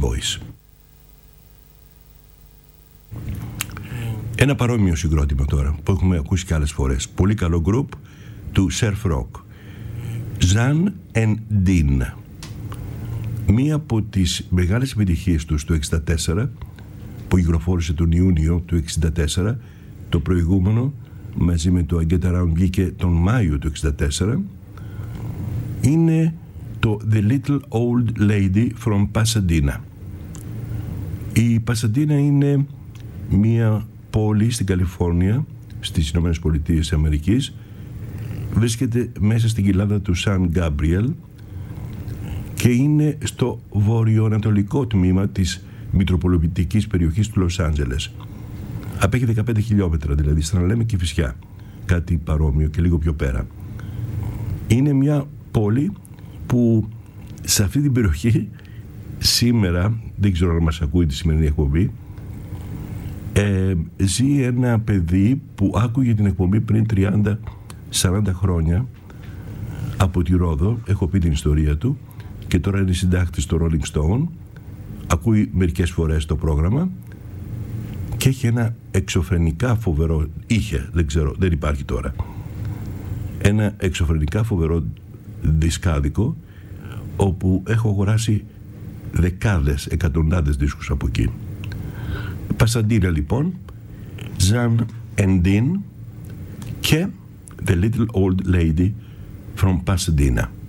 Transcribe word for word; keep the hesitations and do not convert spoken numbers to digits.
Boys. Ένα παρόμοιο συγκρότημα τώρα που έχουμε ακούσει και άλλες φορές. Πολύ καλό group του surf rock. Jan and Dean. Μία από τις μεγάλες επιτυχίες τους το εξήντα τέσσερα, που κυκλοφόρησε τον Ιούνιο του εξήντα τέσσερα, το προηγούμενο μαζί με το I Get Around βγήκε τον Μάιο του εξήντα τέσσερα, είναι το The Little Old Lady from Pasadena. Η Πασαντίνα είναι μία πόλη στην Καλιφόρνια, στις Ηνωμένες Πολιτείες Αμερικής. Βρίσκεται μέσα στην κοιλάδα του Σαν Γκάμπριελ και είναι στο βορειοανατολικό τμήμα της μητροπολιτικής περιοχής του Λος Άντζελες. Απέχει δεκαπέντε χιλιόμετρα, δηλαδή σαν να λέμε Κηφισιά, κάτι παρόμοιο και λίγο πιο πέρα. Είναι μια πόλη που σε αυτή την περιοχή σήμερα, δεν ξέρω αν μας ακούει τη σημερινή εκπομπή, ε, ζει ένα παιδί που άκουγε την εκπομπή πριν τριάντα σαράντα χρόνια από τη Ρόδο. Έχω πει την ιστορία του και τώρα είναι συντάκτης στο Rolling Stone. Ακούει μερικές φορές το πρόγραμμα και έχει ένα εξωφρενικά φοβερό, είχε, δεν ξέρω, δεν υπάρχει τώρα, ένα εξωφρενικά φοβερό δισκάδικο όπου έχω αγοράσει δεκάδες, εκατοντάδες δίσκους από εκεί. Πασαντίνα λοιπόν, Jan and Dean και The Little Old Lady from Pasadena.